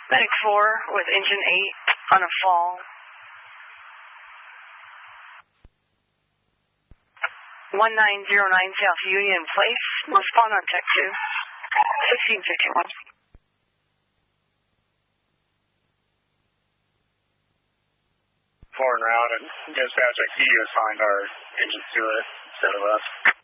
Medic 4 with engine 8 on a fall. 1909 South Union Place. Respond on Tech 2. 1651. Foreign route and dispatch, I see you assigned our engine to it instead of us.